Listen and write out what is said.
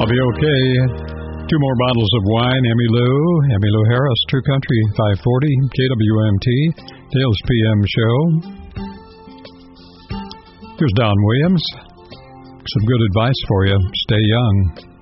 I'll be okay. 2 more bottles of wine. Emmylou Harris, True Country 540, KWMT, Dale's PM show. Here's Don Williams. Some good advice for you. Stay young.